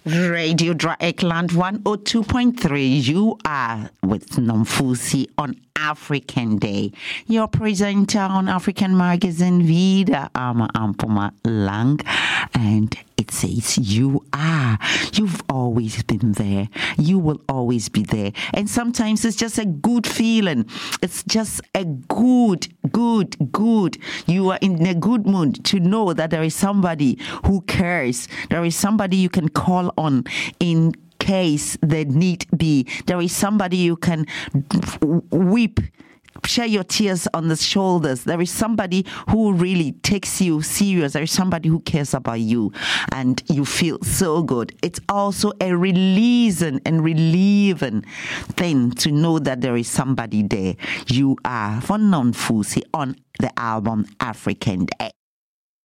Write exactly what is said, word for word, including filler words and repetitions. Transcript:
Radio Draekland one oh two point three. You are with Nomfusi on African Day. Your presenter on African Magazine, Vida Ama Ampoma Lang. And it says, you are. You've always been there. You will always be there. And sometimes it's just a good feeling. It's just a good, good, good. You are in a good mood to know that there is somebody who cares. There is somebody you can call on in case there need be. There is somebody you can weep. Share your tears on the shoulders. There is somebody who really takes you serious. There is somebody who cares about you and you feel so good. It's also a releasing and relieving thing to know that there is somebody there. You are for Nomfusi on the album African Day.